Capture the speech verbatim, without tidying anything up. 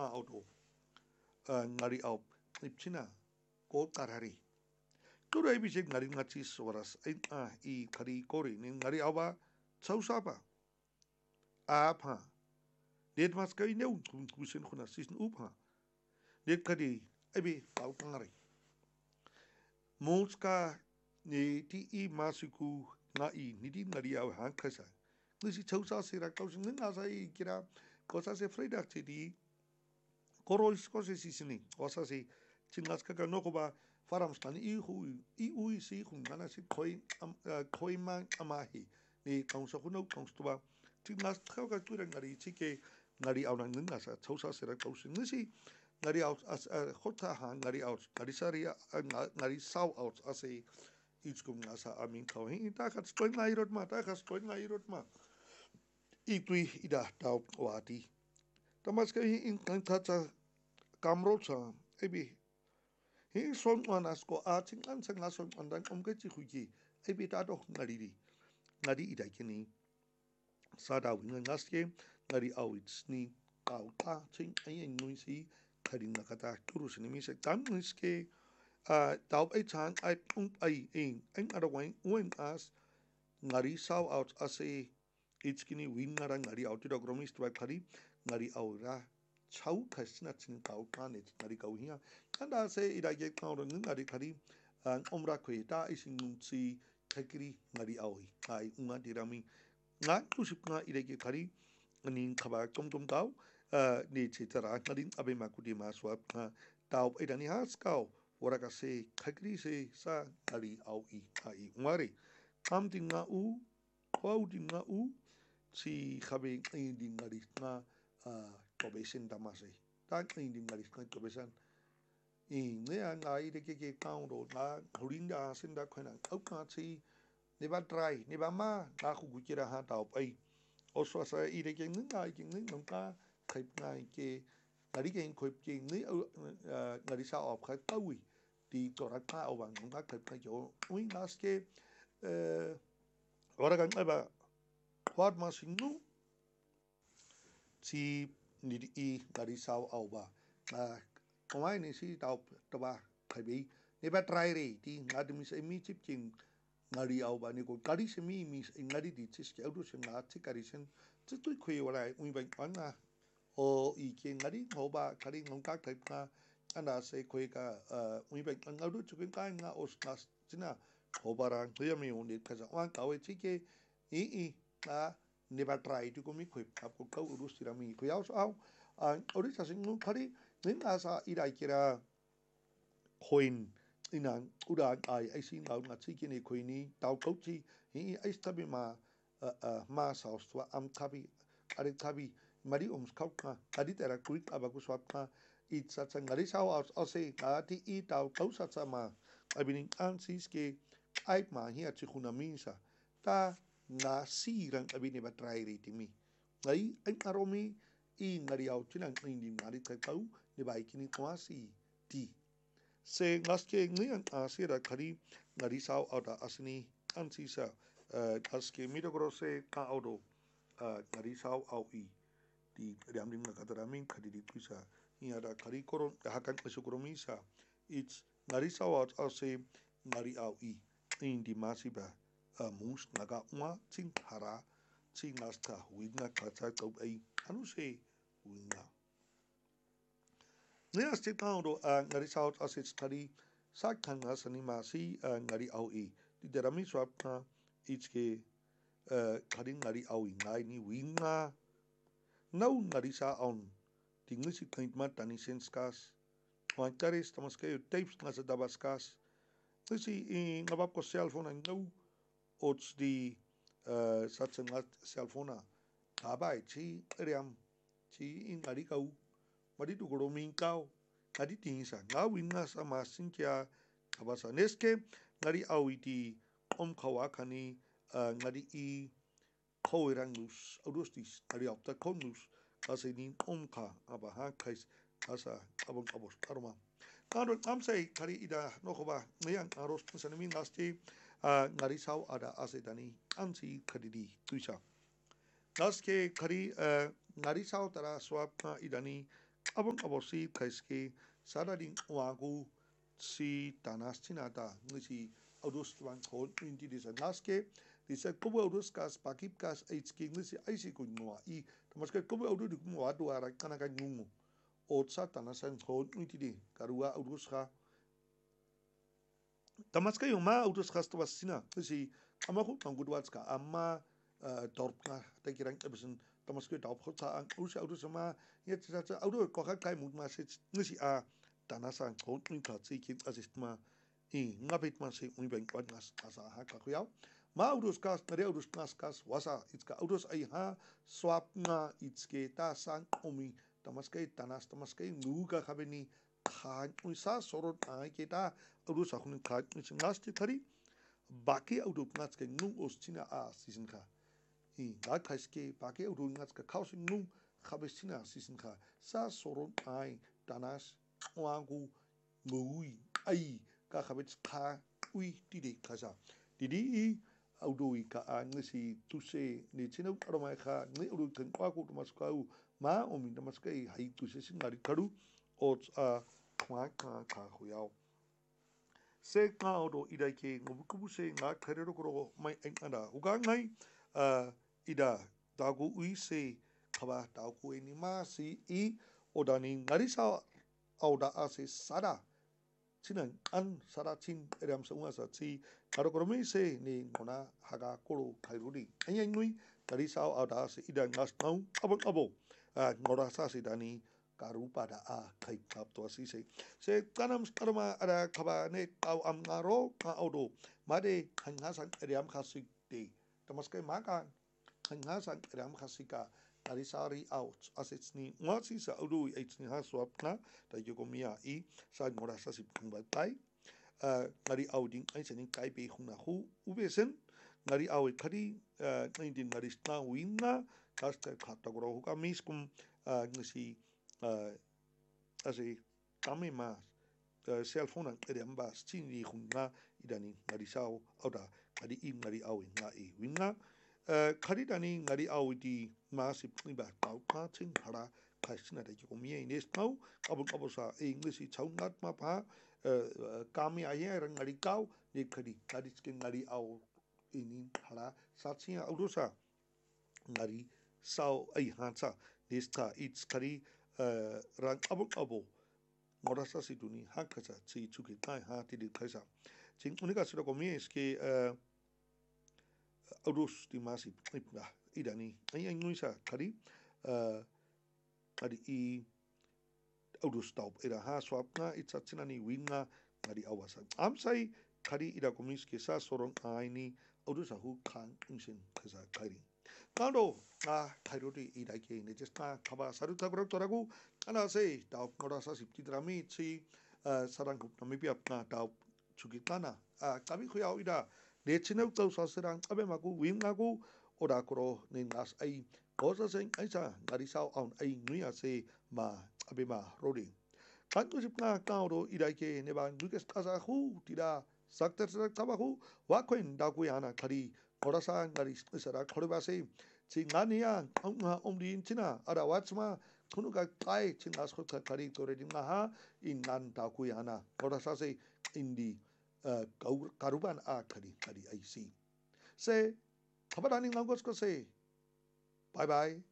auto ngari au ipchina ko tarari turai bisik ngari ngachi soras a I kari kori ni ngari awa chausapa apa det mas kai neu kusin khuna sisin upha det kadi abi pau ngari Monska ni ti I masiku nga I nidi ngari au hankasa ngisi chausa sira kausin nga sai kira cosa se freida ti Korois cose sisini, cosa si chingas kaka nokoba farams kan I hui I ui si hun kana si koi koi man amahi ni kaunsa kuno kaunstuba chingas kaka tura ngari chike ngari au nang ngasa chausa sera kausin ngisi ngari out as hota ha ngari out ngari saria ngari sau out ase ichkum ngasa amin kau hi ta kat stoi ngai rot ma ta kat stoi ngai rot ma I tui ida tau wati Tamas ka hi in kanta kamrocha ebi hi son anas ko ating an sang ason andang om ka chi khuji ebi ta do ngari di ngari ida kini sada wing ngaske ngari awits ni kau ta ching ai ngui si khari na kata turus ni mi se tam niske a tau ai chang ai um ai in ang ara wang wen as ngari saw out ase ichkini win ngara ngari out do gromis twa khari ngari aura chau khasna chin kau kane ngari kau hia kanda se ida ge kau ro ngari khari omra khoi ta isin si thakiri ngari aui ai unga dirami nga kusip nga ida ge khari ning khaba tom tom kau ni chitara ngari abe makudi ma swap tau ida ni has kau ora ka se thakiri se sa ngari aui ai ngari kam tinga u kwau tinga u si khabe indi ngari nga kobesin tamase ta indi ngari nga kobesan in ne nga ide ke ke kau ro na hurinda sinda khona au ka chi ne ba try ne ba ma na khu gukira ha tau pai oso sa ide ke nga ke nga ka khai nga ke ngari ke khoi ke ni ngari sa op kha tawi di tora ka awang nga khai ka yo ui naske ora kan ba What must you know? Si nidi I ngari saw auba. Kamai ni si tau taba khabi. Ne ba try re ti ngadi mi se mi chip king ngari auba ni ko kari se mi mi ngari di chis ke audu se nga ti kari sen ti tu khoi wala ui ba kana o I ke ngari hoba kari ngong ka thai ka anda se khoi ka ui ba ngaudu chu ka nga os nas china hoba ra khoya mi un ka sa wan ka we chi ke I I a never try to come equip up ko kau urus tira mi ko yaus au an ori sa sing khari nin asa ira kira coin ina ura ai ai sin au nga chi kini coini tau kau chi hi ai stabi ma ma sa sto am tabi ari tabi mari ums kau ka adi tera kuik abaku swat ka it sa ngari sa au ase ka ti I tau kau sa sa ma abinin an sis ke ai ma hi a chi khuna mi sa ta nga sirang abi ne batrai ri timi ngai ang aromi I ngari au chinang indi ngari ka kau ne bai kini kwasi ti se ngaske ngi ang asira khari ngari sau ada asni ansi sa aske midogro se ka audo ngari sau au I di riamdim na katara min khadi di pisa ia da khari koron hakan pesukromi sa it's ngari sau out ase ngari au I indi masiba mus naga uma ching hara ching asta winga kata kau ai anu se winga ne asti taudo ngari south asset study sakhan asani masi ngari au I di derami swapna ichke khari ngari au ngai ni winga nau ngari sa on tinglisi kaint tani senskas wantaris tamaske tapes ngasa dabaskas Tisi ngabab ko cellphone ngau ots di satsen cellphone abai chi riam chi in ngari kau mari tu goro min kau ngari tinsa ngau winga sama sinkia kabasa neske ngari awiti om khawa khani ngari I khoirangus audustis ngari apta konus kasini om kha abaha kais asa abon abos karma Karo amsai kari ida nokoba ngayang aros sanami nasti ngari sau ada asetani ansi kadidi tuisa naske kari ngari sau tara swap idani abang abosi kaiske sadaring wagu si tanas tinata ngisi audus tuan hol inti disa naske disa kubu audus kas pakip kas aitski ngisi aisi kunwa i tamaske kubu audus di kumwa duara kana kan ngungu otsa tanasan hol inti di karua audus ka tamaske yuma audus kas tawasina ngisi amaku mangudwatska amma dorpna takirang ebsen tamaske daupkhota ang usi audus ma yet sa audus ko kai mutma se ngisi a tanasan hol inta tsiki asistma i ngapit man se unibeng kwat ngas asa ha ka kuyau ma audus kas nare audus kas kas wasa itska audus ai ha swap nga itske ta sang omi tamaske tanas tamaske nuga khabeni khan uisa sorot ai kita audus akhun khan ngas ti thari baki audus ngas ke nung ostina a season ka i ga khaske baki audus ngas ka khaus nung khabestina season ka sa sorot ai tanas wangu ngui ai ka khabet kha ui tide khaza didi i audoi ka angesi tuse ni chino aroma kha ni uru kan kwa ku maskau ma omi namaskai hai tuse singari karu ot a kwa ka ka huyao se ka odo idai ke ngobukubu se nga kharero koro mai anda uga ngai a ida dagu ui se khaba dagu ni ma si i odani ngarisa auda ase sada chinan an sarachin eram sunga sa chi karokormi se ni ngona haga koro khairuri anyang nui tari sao ada se ida ngas nau abo abo ngora sa se dani karu pada a khai kap to si se se kanam karma ada khaba ne tau am ngaro ka odo made khanga san eram khasik de tamaske maka khanga san eram khasika Tarisari out as it's ni ngasi sa udu it's ni ha swapna ta yogomia i sa ngora sa sip kung bai ngari auding ai senin kai be huna hu ubesen ngari awi khari ngin ngari sta winna kasta khata gro hu ka mis kum ngasi ase kami mas cell phone ang edamba chini hunna idani ngari sao auda ngari i ngari awi ngai winna khari dani ngari awidi masip ni ba tau pa ching hara khasina de ko mi nes tau abu abu sa english chaungat ma pa kami aye rang ngari kau ni khari khari skin ngari aw ini hara satsia audosa ngari sao ai hansa nesta it's khari rang abu abu ngorasa situni hakasa chi chuki tai ha ti de khaisa ching unika sura ko mi es que audus di masip ipna idani ai ai nuisa khari ari i audus taup ira ha swapna itsa chinani winga ngari awasa amsai khari ira komis ke sa sorong aini audus hu khang ingsin khaza khari kando a thairoti ira ke ne jesta khaba saruta brok toragu ana sei taup ngora sa sipti drami chi sarang gup nami pi apna taup chukitana a kami khuyao ida ne chinau tau sasirang abe maku wingaku ora koro ne nas ai cosa sen aisa ngari sao on ai nui ase ma abe ma rodi kantu sipna kauro irai ke ne ba nuke stasa hu tira sakter sak tabahu wa kwen da ku yana khari ora sa ngari sara khore ba se chi ngania ong omdin china ara wachma kunuka kai chingas khot khari tore dinga ha in nan da ku yana ora sa se indi karuban a khari khari ai si se khabar ani langos ko se bye bye